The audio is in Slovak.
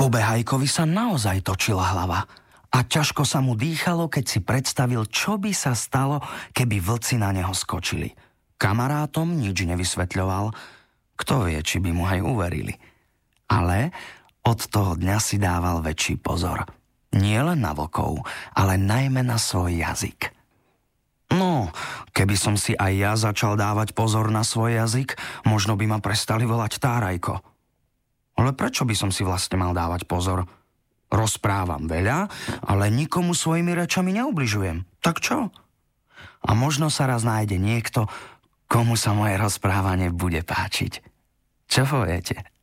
Dobehajkovi sa naozaj točila hlava a ťažko sa mu dýchalo, keď si predstavil, čo by sa stalo, keby vlci na neho skočili. Kamarátom nič nevysvetľoval, kto vie, či by mu aj uverili. Ale od toho dňa si dával väčší pozor. Nie len na vlkov, ale najmä na svoj jazyk. No, keby som si aj ja začal dávať pozor na svoj jazyk, možno by ma prestali volať Tárajko. Ale prečo by som si vlastne mal dávať pozor? Rozprávam veľa, ale nikomu svojimi rečami neubližujem. Tak čo? A možno sa raz nájde niekto, komu sa moje rozprávanie bude páčiť. Čo poviete?